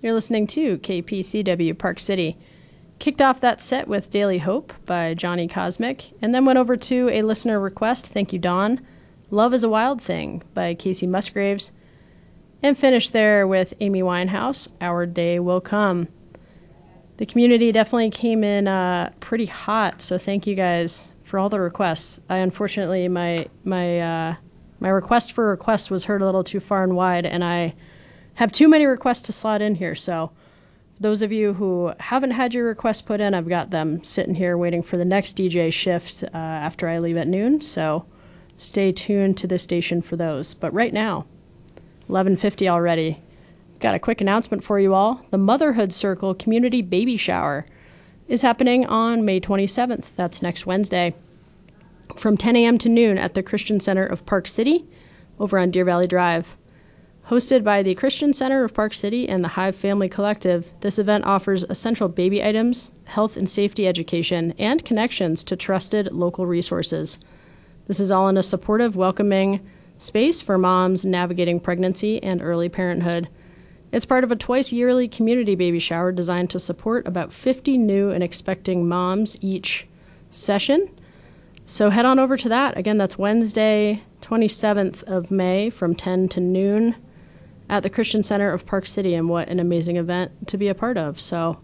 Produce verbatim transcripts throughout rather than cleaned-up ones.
You're listening to K P C W Park City. Kicked off that set with Daily Hope by Johnny Cosmic, and then went over to a listener request, thank you, Dawn, Love is a Wild Thing by Casey Musgraves, and finished there with Amy Winehouse, Our Day Will Come. The community definitely came in uh, pretty hot, so thank you guys for all the requests. I unfortunately, my my uh, my request for request was heard a little too far and wide, and I have too many requests to slot in here, so those of you who haven't had your requests put in, I've got them sitting here waiting for the next D J shift uh, after I leave at noon, so stay tuned to this station for those. But right now, eleven fifty already, got a quick announcement for you all. The Motherhood Circle Community Baby Shower is happening on May twenty-seventh. That's next Wednesday, from ten a.m. to noon at the Christian Center of Park City over on Deer Valley Drive. Hosted by the Christian Center of Park City and the Hive Family Collective, this event offers essential baby items, health and safety education, and connections to trusted local resources. This is all in a supportive, welcoming space for moms navigating pregnancy and early parenthood. It's part of a twice-yearly community baby shower designed to support about fifty new and expecting moms each session. So head on over to that. Again, that's Wednesday, twenty-seventh of May from ten to noon. At the Christian Center of Park City, and what an amazing event to be a part of. So,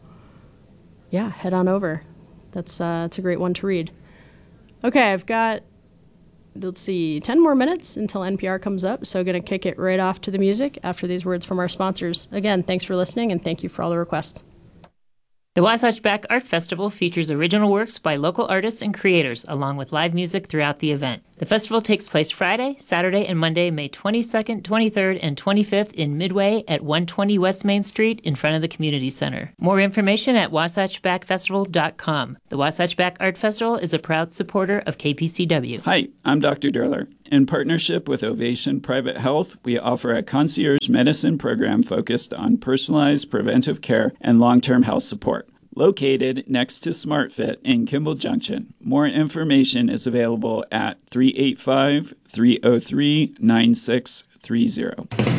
yeah, head on over. That's uh, that's a great one to read. Okay, I've got, let's see, ten more minutes until N P R comes up, so going to kick it right off to the music after these words from our sponsors. Again, thanks for listening, and thank you for all the requests. The Wasatch Back Art Festival features original works by local artists and creators, along with live music throughout the event. The festival takes place Friday, Saturday, and Monday, May twenty-second, twenty-third, and twenty-fifth in Midway at one twenty West Main Street in front of the Community Center. More information at wasatch back festival dot com. The Wasatch Back Art Festival is a proud supporter of K P C W. Hi, I'm Doctor Derler. In partnership with Ovation Private Health, we offer a concierge medicine program focused on personalized preventive care and long-term health support. Located next to SmartFit in Kimball Junction. More information is available at three eight five, three oh three, nine six three zero.